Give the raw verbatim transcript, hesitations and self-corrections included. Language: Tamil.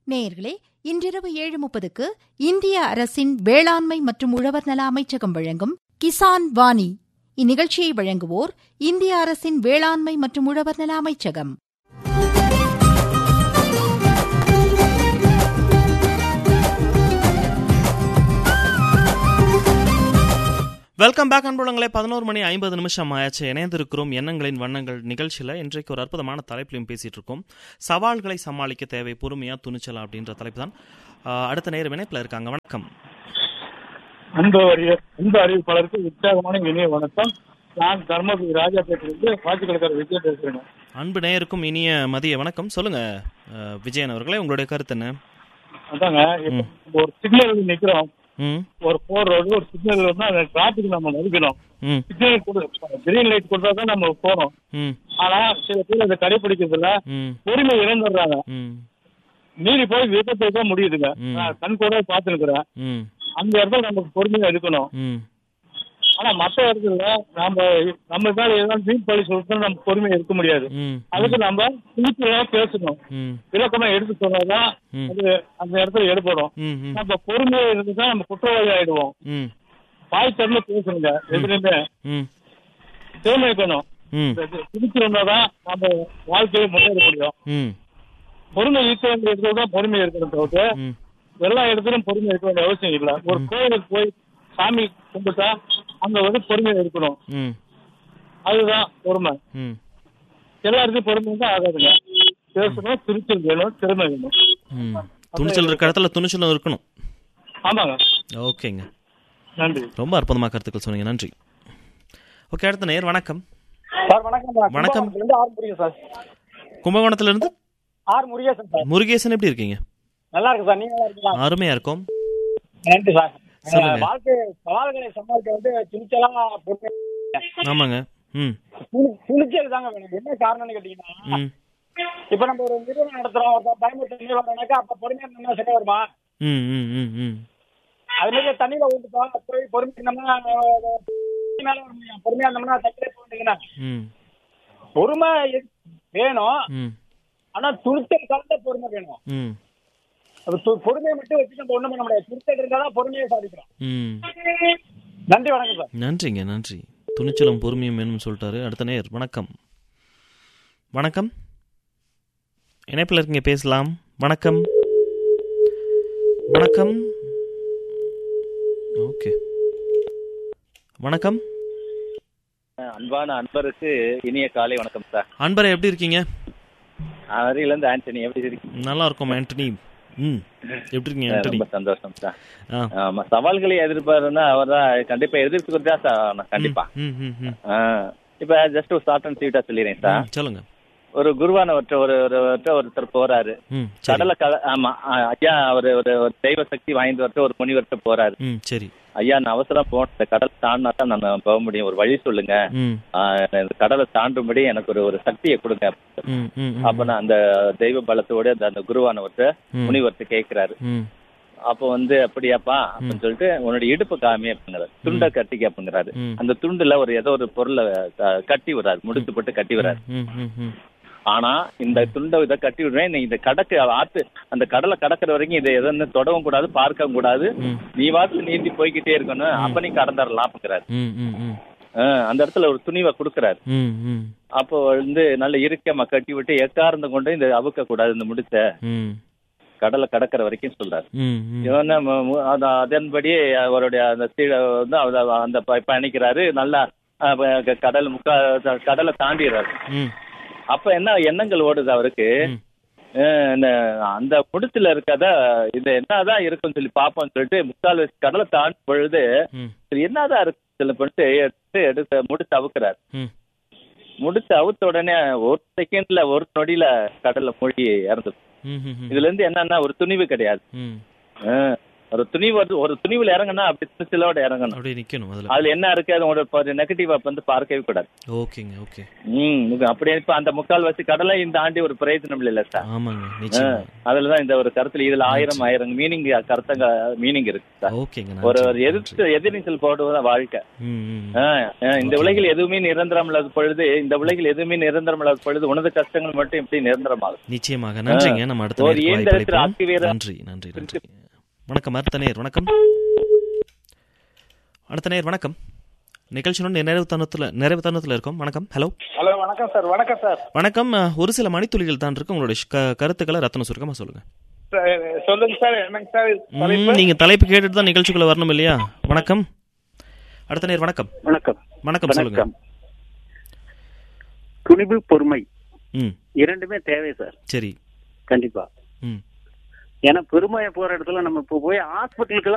நேயர்களே, இன்றிரவு ஏழு முப்பதுக்கு இந்திய அரசின் வேளாண்மை மற்றும் உழவர் நல அமைச்சகம் வழங்கும் கிசான் வாணி. இந்நிகழ்ச்சியை வழங்குவோர் இந்திய அரசின் வேளாண்மை மற்றும் உழவர் நல அமைச்சகம். வெல்கம் பேக் அன்புள்ளங்களே. பதினோரு மணி ஐம்பது நிமிஷம் ஆயாச்சு. இணைந்திருக்கிறோம் எண்ணங்களின் வண்ணங்கள் நிகழ்ச்சியில். இன்றைக்கு ஒரு அற்புதமான தலைப்பிலையும் பேசிட்டு இருக்கோம். சவால்களை சமாளிக்க தேவை பொறுமையா துணிச்சலா அப்படின்ற தலைப்பு தான். அடுத்த நேரம் இணைப்பில் இருக்காங்க. வணக்கம். அன்பு அன்பு அறிவிப்பாளருக்கு உற்சாகமான இனிய வணக்கம். நான் தர்மபுரி ராஜாபேட்டிலிருந்து பாத்துக்கடற்கரை விஜய் பேசுறேன். அன்பு நேயருக்கும் இனிய மதிய வணக்கம். சொல்லுங்க விஜயன் அவர்களே, உங்களுடைய கருத்து என்ன? அதாங்க, ஒரு சிக்னல் நிக்கிறோம், ஒரு போர் ரோடு ஒரு சிக்னல் டிராபிக் நம்ம நெருக்கணும். சிக்னல் கிரீன் லைட் கொடுத்தா தான் நம்ம போறோம். ஆனா சில பேர் அதை கடைபிடிக்கிறதுல பொறுமை இழந்துடுறாங்க. மீறி போய் விபத்தை தான் முடியுதுங்க. நான் கண் கூட பாத்துருக்கிறேன். அந்த இடத்துல நமக்கு பொறுமையா இருக்கணும். ஆனா மற்ற இடத்துல நம்ம நம்ம மேல ஏதாவது வீண் பழி சொல்லிட்டு நம்ம பொறுமையா இருக்க முடியாது. அதுக்கு நம்ம திருப்பியா பேசணும், விளக்கமா எடுத்து சொன்னாதான் அது அந்த இடத்துல எடுப்படும். நம்ம பொறுமையா இருந்துதான் நம்ம குற்றவாளி ஆயிடுவோம். பாய் திறந்து பேசணுங்க, எதுலையுமே திறமை இருக்கணும். திருச்சி வந்தாதான் நம்ம வாழ்க்கையை முன்னேற முடியும். பொறுமை இருக்க வேண்டிய இடத்துல தான் பொறுமை இருக்கணும் தவிர்த்து எல்லா இடத்துலயும் பொறுமை இருக்க வேண்டிய அவசியம் இல்லை. ஒரு கோயிலுக்கு போய் சாமி கும்பிட்டா அங்க வந்து பொறுமையா இருக்கணும். அதுதான் பொறுமை. எல்லாருக்கும் பொறுமை தான் ஆகாதுங்க. பேசணும், துணிச்சல் வேணும், திறமை வேணும். துணிச்சல் இருக்க இடத்துல துணிச்சலும் இருக்கணும். ஆமாங்க. ஓகேங்க, நன்றி. ரொம்ப அற்புதமா கருத்துக்கள் சொன்னீங்க, நன்றி. ஓகே, அடுத்த நேயர். வணக்கம். வணக்கம். கும்பகோணத்துல இருந்து ஆர் முருகேசன் சார். முருகேசன், எப்படி இருக்கீங்க? நல்லா இருக்கு சார், நீங்க நல்லா இருக்கீங்களா? அருமையா இருக்கும். நன்றி சார். வாழ்க்கை சவால்களை சமாளிக்க வந்து துணிச்சலா பொறுமை. ஆமாங்க. துணிச்சல் தாங்க வேணும். என்ன காரணம்னு கேட்டீங்கன்னா, இப்ப நம்ம ஒரு நிறுவனம் நடத்துறோம், ஒருத்தர் பயன்படுத்த நிறுவனம்னாக்கா அப்ப பொறுமையா இருந்தோம்னா சரியா வருமா? அது மாதிரி தண்ணியில ஊட்டுட்டோம், போய் பொறுமை இருந்தோம்னா மேல வர முடியும். பொறுமையா இருந்தோம்னா தண்ணியில போட்டீங்கன்னா பொறுமை வேணும். ஆனா துணிச்சல் கலந்த பொறுமை வேணும். பொறுமையை மட்டும் வச்சு நம்ம ஒண்ணும் பண்ண முடியாது. துணிச்சல் இருந்தாதான் பொறுமையை சாதிக்கிறோம். நன்றி, வணக்கம் சார். நன்றிங்க, நன்றி. துணிச்சலும் பொறுமையும் வேணும்னு சொல்லிட்டாரு. அடுத்த நேர். வணக்கம். வணக்கம், இணைப்பில் இருக்கீங்க, பேசலாம். வணக்கம். வணக்கம். ஓகே, வணக்கம். அன்பான அன்பருக்கு இனிய காலை வணக்கம் சார். அன்பரே, எப்படி இருக்கீங்க? அருகில இருந்து ஆண்டனி, எப்படி இருக்கீங்க? நல்லா இருக்கும் ஆண்டனி. ம், எப்படி இருக்கீங்க ஆண்டனி? ரொம்ப சந்தோஷம் சார். ஆமா, சவால்களை எதிர்பாருன்னா அவர் தான் கண்டிப்பா எதிர்த்துக்கிறதா சார். கண்டிப்பா. இப்ப ஜஸ்ட் ஒரு ஷார்ட் அண்ட் ஸ்வீட்டா சொல்லிடுறேன் சார். சொல்லுங்க. ஒரு குருவானவற்ற ஒரு ஒருத்தர் போறாரு கடலை. ஆமா ஐயா, அவரு ஒரு தெய்வ சக்தி வாய்ந்தவர்கிட்ட ஒரு முனிவர்கிட்ட போறாரு. சரி ஐயா, நான் அவசரம் போன கடலை தாண்டினா தான் நான் போக முடியும், ஒரு வழி சொல்லுங்க, கடலை தாண்டும்படி எனக்கு ஒரு ஒரு சக்தியை கொடுங்க. அப்ப நான் அந்த தெய்வ பலத்தோட அந்த குருவானவர்கிட்ட முனிவர்கிட்ட கேட்கிறாரு. அப்ப வந்து அப்படியாப்பா அப்படின்னு சொல்லிட்டு உன்னுடைய இடுப்பு காமி அப்படிங்கிறாரு, துண்டை கட்டிக்க அப்படிங்கிறாரு. அந்த துண்டுல ஒரு ஏதோ ஒரு பொருளை கட்டி விடுறாரு, முடிச்சு போட்டு கட்டி விடுறாரு. ஆனா இந்த துண்டை இதை கட்டி விடுறேன், இந்த கடக்கு ஆத்து அந்த கடலை கடக்கிற வரைக்கும் இதை எதை தொடவும் கூடாது, பார்க்கவும் கூடாது, நீ வாட்டுல நீந்தி போய்கிட்டே இருக்கணும், அப்ப நீ கடந்துடலாம் அப்படிங்கிறாரு. அந்த இடத்துல ஒரு துணிவை கொடுக்கறாரு. அப்போ வந்து நல்ல இறுக்கமா கட்டி விட்டு எக்கார்ந்து கொண்டு இந்த அவுக்க கூடாது, இந்த முடிச்ச கடலை கடக்கிற வரைக்கும் சொல்றாரு. அதன்படி அவருடைய அந்த அந்த பயணிக்கிறாரு. நல்லா கடல் முக்கா கடலை தாண்டிடுறாரு. அப்ப என்ன எண்ணங்கள் ஓடுது அவருக்கு, அந்த முடிச்சுல இருக்கத இது என்னதான் இருக்குன்னு சொல்லி பாப்போம்னு சொல்லிட்டு முக்கால் கடலை தாண்டி பொழுது என்னதான் இருக்கு எடுத்து எடுத்து முடிச்சு அவுக்குறாரு. முடிச்சு அவுத்த உடனே ஒரு செகண்ட்ல ஒரு நொடியில கடல்ல மூழ்கி இறந்துடும். இதுல இருந்து என்னன்னா ஒரு துணிவு கிடையாது. ஒரு துணிவு ஒரு துணிவுல இறங்கினா அப்படி துணிச்சலோட இறங்கணும், அப்படி நிக்கணும். அதுல அதுல என்ன இருக்கு அதோட நெகட்டிவா வந்து பார்க்கவே கூடாது. ஓகேங்க, ஓகே. ம் அப்படி இப்ப அந்த முக்கால்வாசி கடலை இந்த ஆண்டி ஒரு பிரயோஜனம் இல்ல சார். ஆமாங்க, நிச்சயம். அதுலதான் இந்த ஒரு கருத்துல இதுல ஆயிரம் ஆயிரம் மீனிங் கருத்தங்க மீனிங் இருக்கு சார். ஓகேங்க. ஒரு எதிர்த்து எதிர்நீச்சல் போடுவதான் வாழ்க்கை. இந்த உலகில் எதுவுமே நிரந்தரம் இல்லாத பொழுது இந்த உலகில் எதுவுமே நிரந்தரம் இல்லாத பொழுது உனது கஷ்டங்கள் மட்டும் எப்படி நிரந்தரமாகும்? நிச்சயமாக. நன்றிங்க. நம்ம அடுத்த ஒரு இயந்திரத்தில் ஆக்டிவேர். நன்றி நன்றி நன்றி. வணக்கம் அடுத்த நேர். வணக்கம் அடுத்த நேர். வணக்கம். நிகழ்ச்சியோட நிறைவு தருணத்துல நிறைவு தருணத்துல இருக்கும். வணக்கம். ஹலோ ஹலோ வணக்கம் சார். வணக்கம் சார். வணக்கம். ஒரு சில மணித்துளிகள் தான் இருக்கு. உங்களுடைய கருத்துக்களை ரத்தன சுருக்கமா சொல்லுங்க. சொல்லுங்க சார். என்னங்க சார் நீங்க தலைப்பு கேட்டுட்டு தான் நிகழ்ச்சிக்குள்ள வரணும் இல்லையா? வணக்கம் அடுத்த நேர். வணக்கம். வணக்கம். வணக்கம் சொல்லுங்க. துணிவு, பொறுமை ம் இரண்டுமே தேவை சார். சரி, கண்டிப்பா. ம் ஏன்னா பெருமையை போற இடத்துல நம்ம இப்போ போய் ஹாஸ்பிட்டலுக்கு